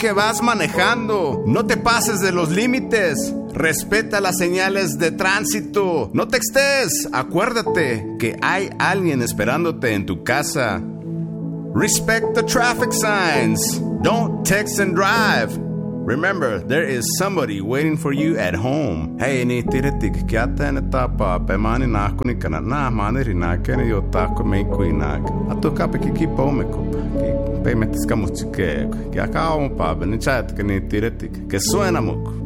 que vas manejando. No te pases de los límites. Respeta las señales de tránsito. No textes. Acuérdate que hay alguien esperándote en tu casa. Respect the traffic signs. Don't text and drive. Remember, there is somebody waiting for you at home. Hey, ni tiretik kiata na tapa pe mani na kuni kana na mani rina kene yo tako me kuina. Ato kape ki pome ko. Ki pe metis kamuchike. Ki akao pa be ni chat ke ni tiretik. Que suena muko.